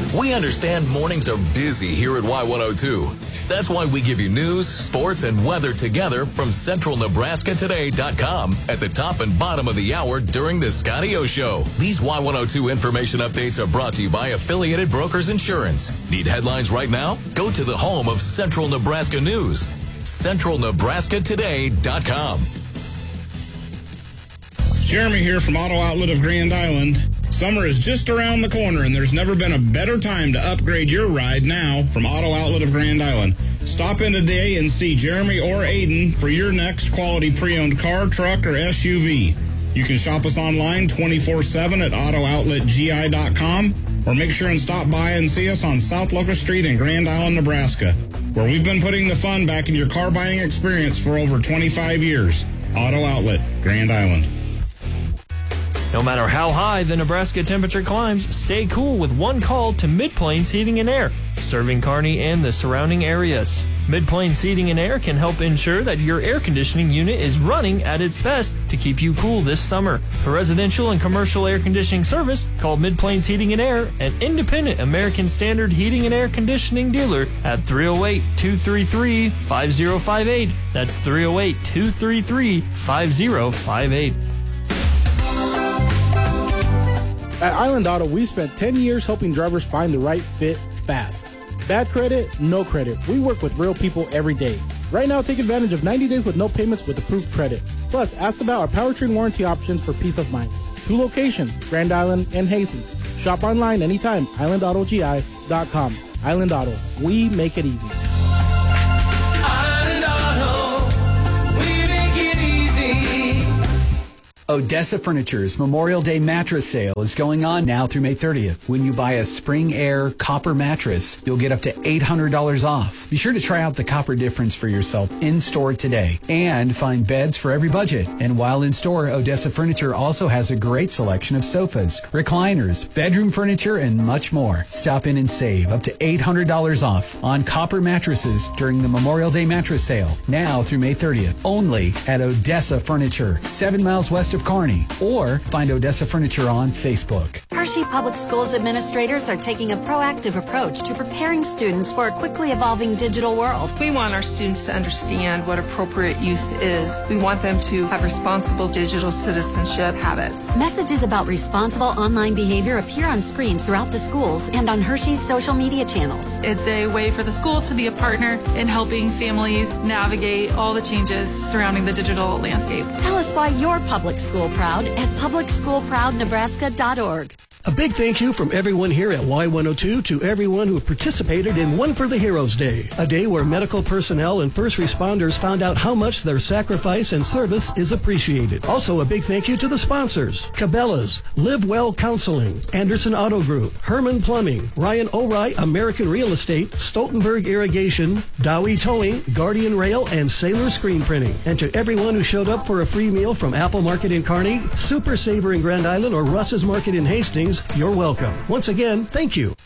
We understand mornings are busy here at Y102. That's why we give you news, sports, and weather together from CentralNebraskaToday.com at the top and bottom of the hour during the Scotty O Show. These Y102 information updates are brought to you by Affiliated Brokers Insurance. Need headlines right now? Go to the home of Central Nebraska News, CentralNebraskaToday.com. Jeremy here from Auto Outlet of Grand Island. Summer is just around the corner, and there's never been a better time to upgrade your ride now from Auto Outlet of Grand Island. Stop in today and see Jeremy or Aiden for your next quality pre-owned car, truck, or SUV. You can shop us online 24/7 at AutoOutletGI.com, or make sure and stop by and see us on South Locust Street in Grand Island, Nebraska, where we've been putting the fun back in your car buying experience for over 25 years. Auto Outlet, Grand Island. No matter how high the Nebraska temperature climbs, stay cool with one call to Mid-Plains Heating and Air, serving Kearney and the surrounding areas. Mid-Plains Heating and Air can help ensure that your air conditioning unit is running at its best to keep you cool this summer. For residential and commercial air conditioning service, call Mid-Plains Heating and Air, an independent American Standard heating and air conditioning dealer, at 308-233-5058. That's 308-233-5058. At Island Auto, we spent 10 years helping drivers find the right fit fast. Bad credit, no credit. We work with real people every day. Right now, take advantage of 90 days with no payments with approved credit. Plus, ask about our powertrain warranty options for peace of mind. 2 locations, Grand Island and Hastings. Shop online anytime, IslandAutoGI.com. Island Auto, we make it easy. Island Auto, we make it easy. Odessa Furniture's Memorial Day mattress sale is going on now through May 30th. When you buy a Spring Air copper mattress, you'll get up to $800 off. Be sure to try out the copper difference for yourself in-store today and find beds for every budget. And while in-store, Odessa Furniture also has a great selection of sofas, recliners, bedroom furniture, and much more. Stop in and save up to $800 off on copper mattresses during the Memorial Day mattress sale, now through May 30th, only at Odessa Furniture, 7 miles west of Kearney, or find Odessa Furniture on Facebook. Hershey Public Schools administrators are taking a proactive approach to preparing students for a quickly evolving digital world. We want our students to understand what appropriate use is. We want them to have responsible digital citizenship habits. Messages about responsible online behavior appear on screens throughout the schools and on Hershey's social media channels. It's a way for the school to be a partner in helping families navigate all the changes surrounding the digital landscape. Tell us why you're public school proud at publicschoolproudnebraska.org. A big thank you from everyone here at Y102 to everyone who participated in One for the Heroes Day, a day where medical personnel and first responders found out how much their sacrifice and service is appreciated. Also, a big thank you to the sponsors: Cabela's, Live Well Counseling, Anderson Auto Group, Herman Plumbing, Ryan O'Reilly American Real Estate, Stoltenberg Irrigation, Dowie Towing, Guardian Rail, and Sailor Screen Printing. And to everyone who showed up for a free meal from Apple Market in Kearney, Super Saver in Grand Island, or Russ's Market in Hastings, you're welcome. Once again, thank you.